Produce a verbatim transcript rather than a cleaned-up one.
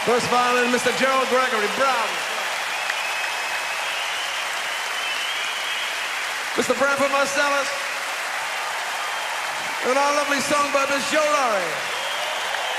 First violin, Mister Gerald Gregory Brown. Mister Branford Marcellus. And our lovely songbird, Miss Joe Laurie.